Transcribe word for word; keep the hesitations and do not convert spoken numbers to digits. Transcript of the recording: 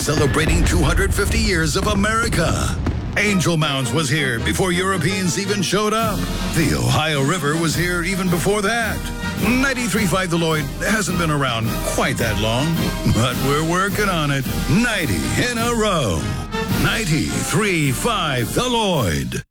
celebrating two hundred fifty years of America. Angel Mounds was here before Europeans even showed up. The Ohio River was here even before that. ninety-three point five The Lloyd hasn't been around quite that long, but we're working on it. ninety in a row. ninety-three point five The Lloyd.